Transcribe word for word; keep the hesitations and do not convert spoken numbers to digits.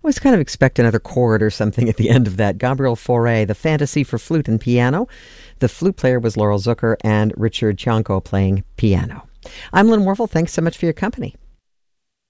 was kind of expect another chord or something at the end of that. Gabriel Fauré, the Fantasy for Flute and Piano. The flute player was Laurel Zucker, and Richard Cianco playing piano. I'm Lynn Warfel. Thanks so much for your company.